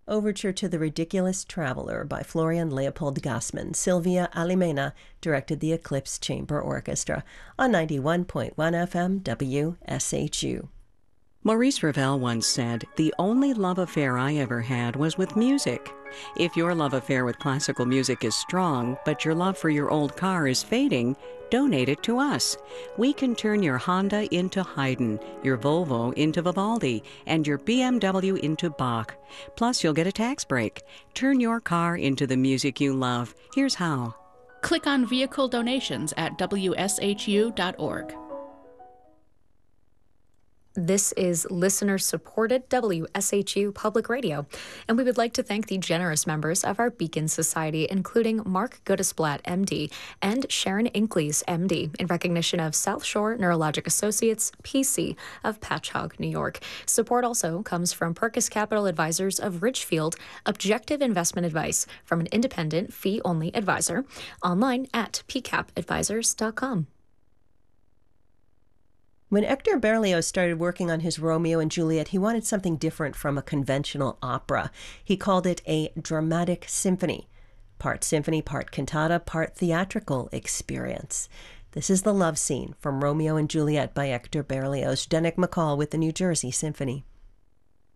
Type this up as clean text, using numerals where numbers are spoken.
Overture to The Ridiculous Traveler by Florian Leopold Gassman. Silvia Alimena directed the Eclipse Chamber Orchestra on 91.1 FM WSHU. Maurice Ravel once said, "The only love affair I ever had was with music." If your love affair with classical music is strong, but your love for your old car is fading, donate it to us. We can turn your Honda into Haydn, your Volvo into Vivaldi, and your BMW into Bach. Plus, you'll get a tax break. Turn your car into the music you love. Here's how. Click on Vehicle Donations at WSHU.org. This is listener-supported WSHU Public Radio, and we would like to thank the generous members of our Beacon Society, including Mark Goodesblatt, MD, and Sharon Inkleys, MD, in recognition of South Shore Neurologic Associates, PC, of Patchogue, New York. Support also comes from Perkis Capital Advisors of Ridgefield, objective investment advice from an independent, fee-only advisor, online at pcapadvisors.com. When Hector Berlioz started working on his Romeo and Juliet, he wanted something different from a conventional opera. He called it a dramatic symphony. Part symphony, part cantata, part theatrical experience. This is the love scene from Romeo and Juliet by Hector Berlioz. Denik McCall with the New Jersey Symphony.